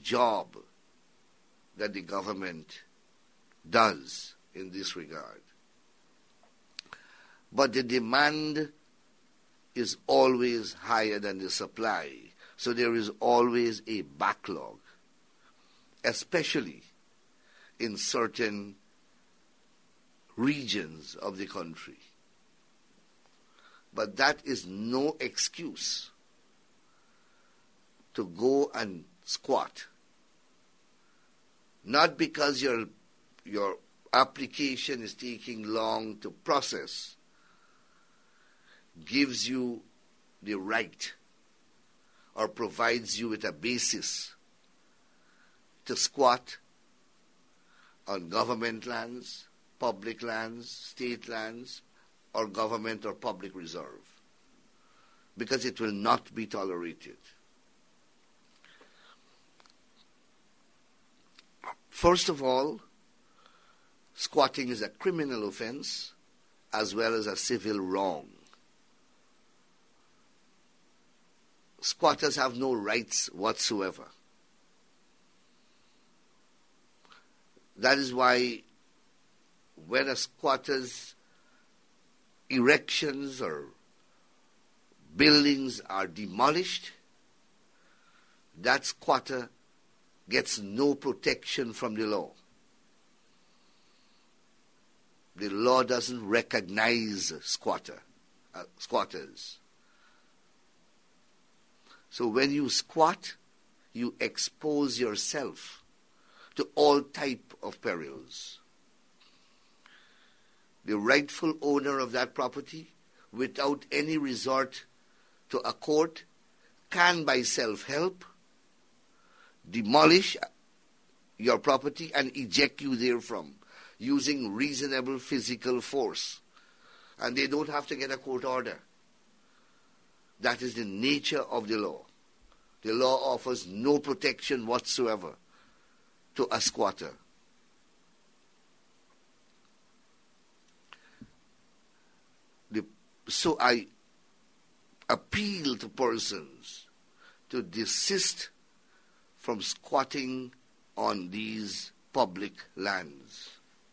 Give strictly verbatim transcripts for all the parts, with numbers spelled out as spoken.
job that the government does in this regard. But the demand is always higher than the supply, so there is always a backlog, especially in certain regions of the country. But that is no excuse to go and squat. Not because your your application is taking long to process, gives you the right or provides you with a basis to squat on government lands, public lands, state lands, or government or public reserve, because it will not be tolerated. First of all, squatting is a criminal offense as well as a civil wrong. Squatters have no rights whatsoever. That is why when a squatter's erections or buildings are demolished, that squatter gets no protection from the law. The law doesn't recognize squatter, uh, squatters. So when you squat, you expose yourself to all type of perils. The rightful owner of that property, without any resort to a court, can by self-help demolish your property and eject you therefrom using reasonable physical force. And they don't have to get a court order. That is the nature of the law. The law offers no protection whatsoever to a squatter. The, so I appeal to persons to desist from squatting on these public lands.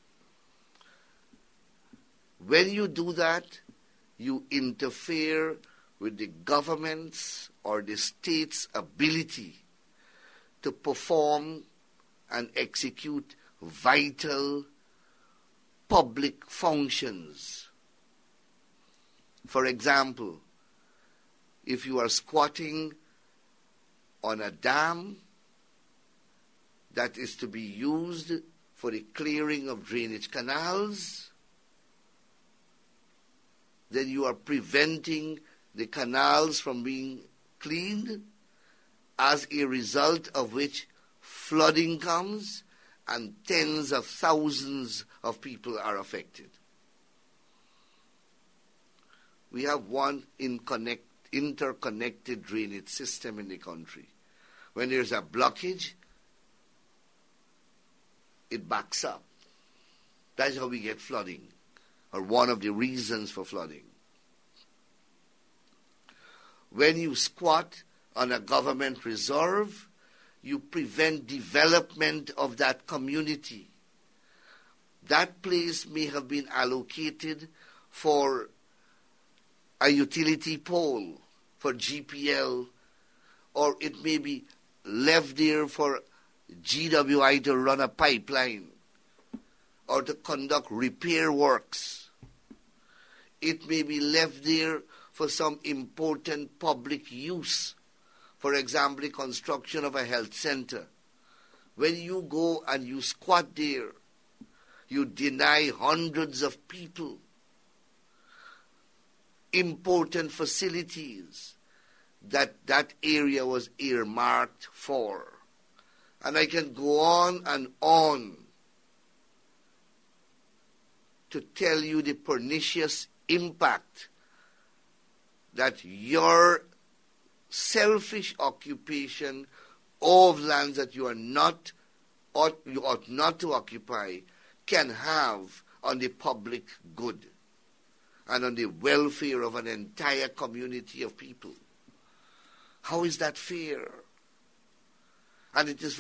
When you do that, you interfere with the government's or the state's ability to perform and execute vital public functions. For example, if you are squatting on a dam that is to be used for the clearing of drainage canals, then you are preventing the canals from being cleaned, as a result of which flooding comes and tens of thousands of people are affected. We have one interconnect, interconnected drainage system in the country. When there's a blockage, it backs up. That's how we get flooding, or one of the reasons for flooding. When you squat on a government reserve, you prevent development of that community. That place may have been allocated for a utility pole, for G P L, or it may be left there for G W I to run a pipeline or to conduct repair works. It may be left there for some important public use, for example, the construction of a health center. When you go and you squat there, you deny hundreds of people important facilities that that area was earmarked for. And I can go on and on to tell you the pernicious impact that your selfish occupation of lands that you are not, ought, you ought not to occupy, can have on the public good and on the welfare of an entire community of people. How is that fair? And it is